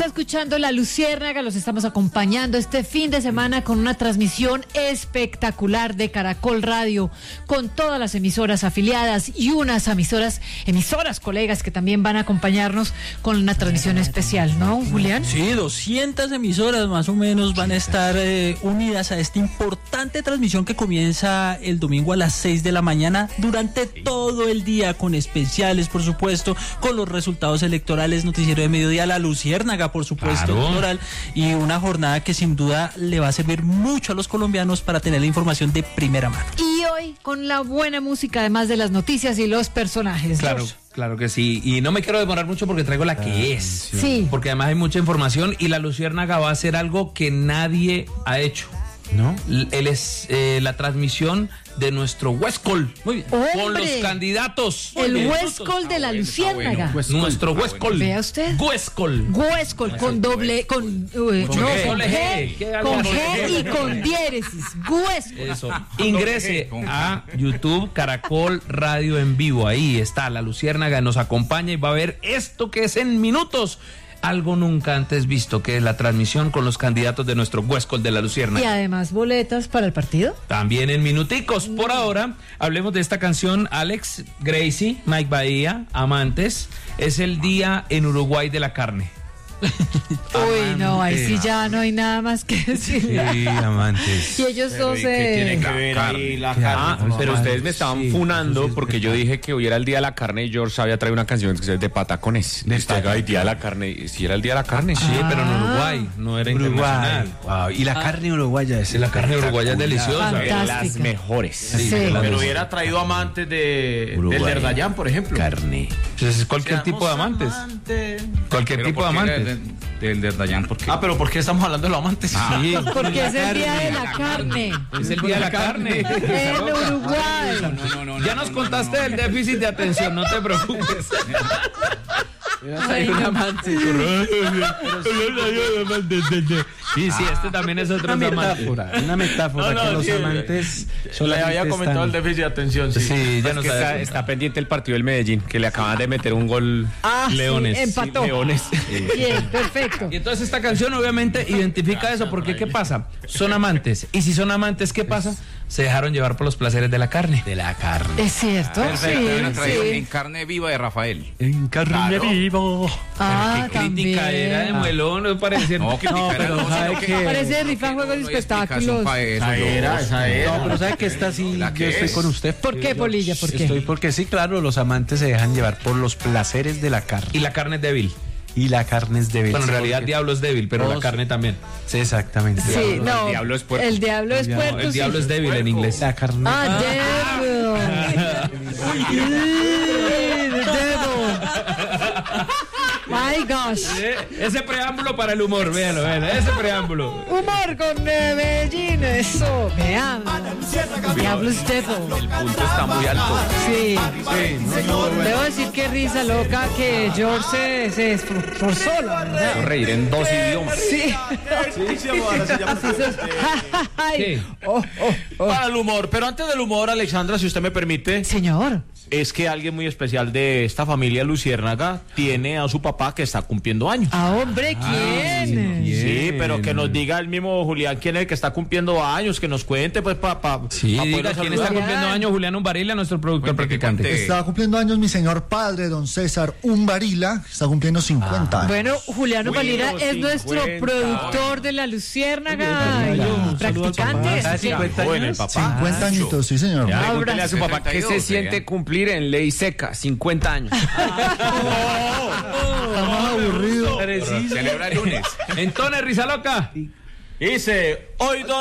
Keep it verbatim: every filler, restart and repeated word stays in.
Está escuchando La Luciérnaga, los estamos acompañando este fin de semana con una transmisión espectacular de Caracol Radio, con todas las emisoras afiliadas y unas emisoras, emisoras colegas que también van a acompañarnos con una transmisión especial, ¿no, Julián? Sí, doscientas emisoras más o menos van a estar eh, unidas a esta importante transmisión que comienza el domingo a las seis de la mañana durante todo el día, con especiales, por supuesto, con los resultados electorales, noticiero de mediodía, La Luciérnaga, por supuesto, claro, electoral, y una jornada que sin duda le va a servir mucho a los colombianos para tener la información de primera mano. Y hoy con la buena música, además de las noticias y los personajes. Claro. Dos. Claro que sí, y no me quiero demorar mucho porque traigo la que es. Sí. Porque además hay mucha información y La Luciérnaga va a hacer algo que nadie ha hecho, ¿no? Él es eh, la transmisión de nuestro Huescol. Muy bien. ¡Hombre! Con los candidatos. El Huescol de La Luciérnaga. Ah, bueno. Nuestro Huescol. Vea usted. Huescol. Huescol con doble, con, uh, Con no, G. con G. G, con G y con diéresis. Huescol. Eso. Ingrese a YouTube, Caracol Radio en vivo. Ahí está La Luciérnaga, nos acompaña y va a ver esto que es en minutos. Algo nunca antes visto, que es la transmisión con los candidatos de nuestro Huescol de La Luciérnaga. Y además boletas para el partido. También en minuticos. Por ahora, hablemos de esta canción, Alex, Gracie, Mike Bahía, Amantes. Es el día en Uruguay de la carne. Uy, no, ahí sí ya no hay nada más que decir. Sí, Amantes. Y ellos dos se... Tiene que ver ahí la carne. Ah, pero ustedes me estaban sí, funando sí, sí, porque sí, yo sí. dije que hoy era el día de la carne y George había traído una canción que se de patacones. De Usted haga el día de la carne. Si era el día de la carne. Sí, pero en Uruguay, no era internacional. Wow. Y la carne uruguaya es Sí, la carne uruguaya es deliciosa. Fantástica. De las mejores. Sí. Pero hubiera traído amantes de, del Derdayán, por ejemplo. Carne. Entonces, es cualquier tipo de amantes. Cualquier Pero tipo de ¿por qué amantes. de- Del Derdayán, ¿por qué? Ah, pero ¿por qué estamos hablando de los amantes? Sí, Porque es el día de la carne. es el día de la carne. En Uruguay. No, no, no, Ya no, nos no, contaste no, no. del déficit de atención, no te preocupes. Ay, no. Sí, sí, este también es otro Una amante. metáfora, una metáfora No, no, que los sí, amantes Le solamente había comentado están- el déficit de atención, sí. Sí, ya Es no que está, está pendiente el partido del Medellín, que le acaban de meter un gol. Ah, sí, Leones. empató. Leones. Bien, perfecto. Y entonces esta canción obviamente identifica eso, porque ¿qué pasa? Son amantes. Y si son amantes, ¿qué pasa? Se dejaron llevar por los placeres de la carne. de la carne. Es cierto, Perfecto, sí, una tradición en sí. carne viva de Rafael. En carne vivo. Ah, Qué crítica era de también. muelón, no parecía. No, que No, picara, pero no, ¿sabe sino que- qué? Parece rifa no, juegos y no hay espectáculos. explicación para eso, Esa era, yo- esa era. No, pero ¿sabe que esta sí? La Yo que estoy es. con usted. ¿Por qué, Polilla? ¿Por qué? Estoy porque sí, claro, los amantes se dejan llevar por los placeres de la carne. Y la carne es débil. Y la carne es débil. Bueno, en Sí, realidad porque- diablo es débil, pero la Todos- carne también. Sí, exactamente. Sí, no. El diablo es puerco. El diablo es El puerco. El diablo sí. es débil en inglés. La carne. Ah, devil. The devil. My gosh. Eh, Ese preámbulo para el humor, véalo, véalo, ese preámbulo. Humor con eh, Medellín, eso. Vean. Diablo es devil. El punto está muy alto. Sí. Debo decir que risa loca que George se, se esforzó, la verdad. Reír en dos idiomas. Sí. Así se... Ay. ¿Qué? Oh, oh, oh. Para el humor, pero antes del humor, Alexandra, si usted me permite, Señor. es que alguien muy especial de esta familia Luciérnaga tiene a su papá que está cumpliendo años. Ah, hombre, ¿quién? Sí, pero que nos diga el mismo Julián quién es el que está cumpliendo años, que nos cuente, pues, para pa, Sí, pa diga podernos quién saludar. está cumpliendo años, Julián Umbarila, nuestro productor Cuente, que practicante. cuente. Estaba cumpliendo años mi señor padre, don César Umbarila, está cumpliendo cincuenta años. Bueno, Juliano Uy, Valira los es nuestro cincuenta. productor de La Luciérnaga Oye, y un saludo al practicante. papá. así que- cincuenta Joven, el años. papá. cincuenta añitos, sí señor. Ya, Ahora- pregúntele a su papá qué se setenta y dos, siente ya. cumplir en ley seca, cincuenta años. Estamos aburridos. Celebra el lunes. Entonces, risa loca. Dice, hoy don